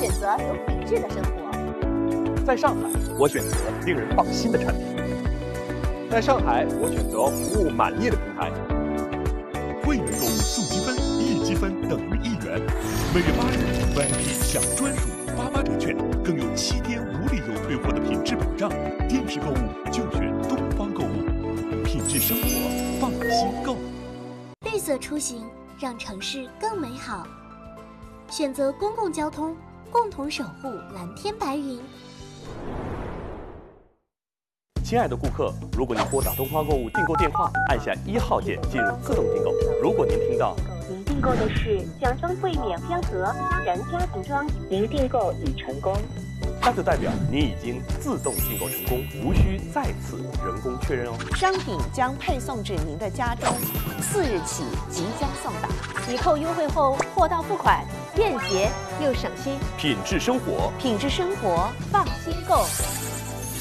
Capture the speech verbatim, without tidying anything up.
选择有品质的生活。 在上海，我选择令人放心的产品。在上海，我选择服务满意的平台。 会员购物送积分，一积分等于一元。每月八日 V I P 享专属八八折券，更有七天无理由退货的品质保障。电视购物就选东方购物，品质生活，放心购。 绿色出行，让城市更美好。选择公共交通，共同守护蓝天白云。 亲爱的顾客，如果您拨打东方购物订购电话，按下一号键进入自动订购。如果您听到您订购的是奖装柜免标盒人家庭装，您订购已成功， 那就代表您已经自动订购成功，无需再次人工确认哦。 商品将配送至您的家中，四日起即将送达。抵扣优惠后，货到付款，便捷又省心。 品质生活， 品质生活，放心购。